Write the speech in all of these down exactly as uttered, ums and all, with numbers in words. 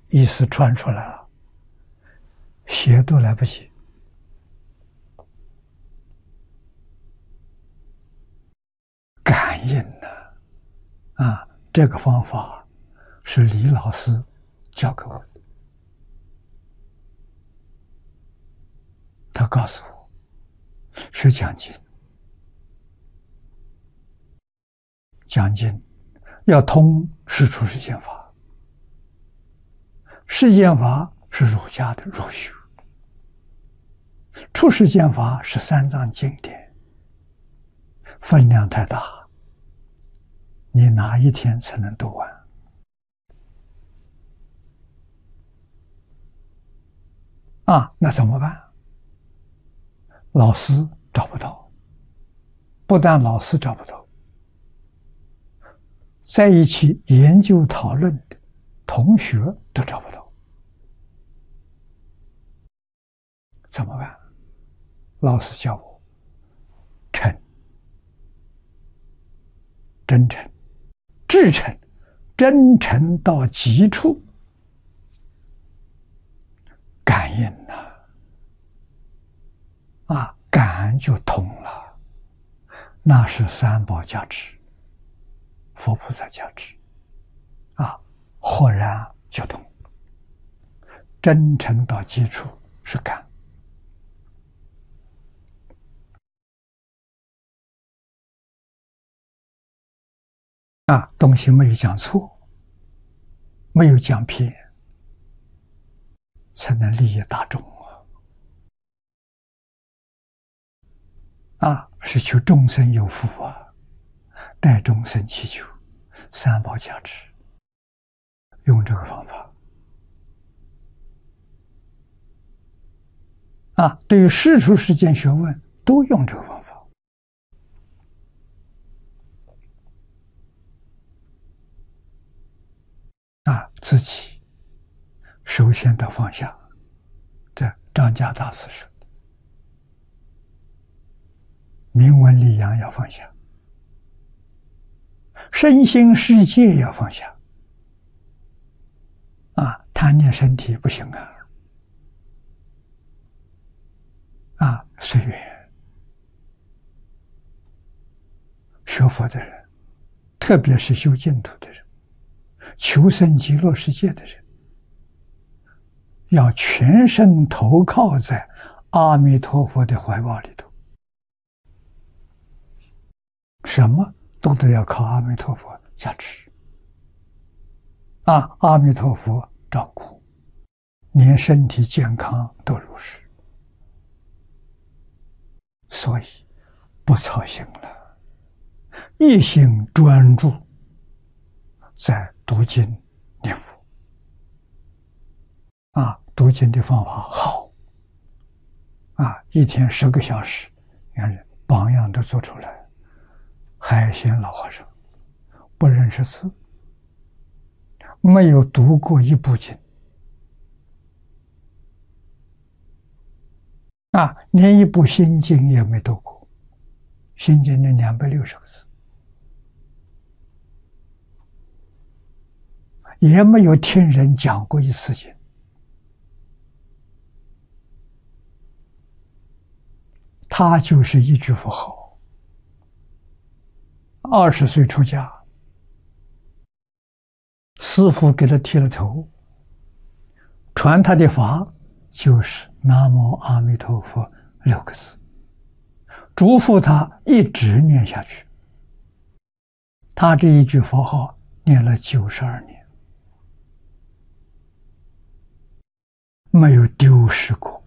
意思传出来了，写都来不及。感应呢？啊，这个方法是李老师教给我的。他告诉我，学讲经，讲经要通是出世间法，世间法是儒家的儒学，出世间法是三藏经典，分量太大，你哪一天才能读完？啊，那怎么办？老师找不到，不但老师找不到，在一起研究讨论的同学都找不到，怎么办？老师教我诚、真诚、至诚，真诚到极处，感应呐。啊，感就通了，那是三宝加持，佛菩萨加持，啊，豁然就通。真诚到基础是感，啊，东西没有讲错，没有讲偏，才能利益大众。啊，是求众生有福啊，代众生祈求，三宝加持，用这个方法。啊，对于世出世间学问都用这个方法。啊，自己首先得放下，这张家大师说。名闻利养要放下，身心世界要放下，啊，贪念身体不行啊，啊，随缘。学佛的人，特别是修净土的人，求生极乐世界的人，要全身投靠在阿弥陀佛的怀抱里头。什么都得要靠阿弥陀佛加持，啊，阿弥陀佛照顾，连身体健康都如是，所以不操心了，一心专注在读经念佛。啊，读经的方法好，啊，一天十个小时，你看榜样都做出来。海鲜老和尚不认识字，没有读过一部经，啊，连一部心经也没读过，心经的两百六十个字，也没有听人讲过一次经。他就是一句佛号。二十岁出家，师父给他剃了头，传他的法就是南无阿弥陀佛六个字，嘱咐他一直念下去。他这一句佛号念了九十二年，没有丢失过。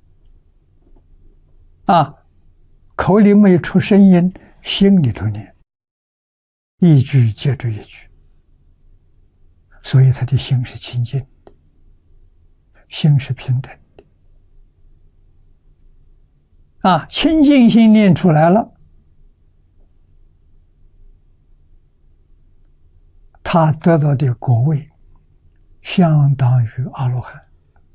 啊，口里没出声音，心里头念。一句接着一句，所以他的心是清净的，心是平等的。啊，清净心念出来了，他得到的果位相当于阿罗汉。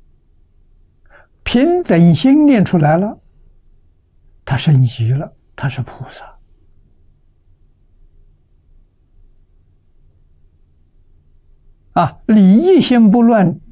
平等心念出来了，他升级了，他是菩萨。啊，理一心不乱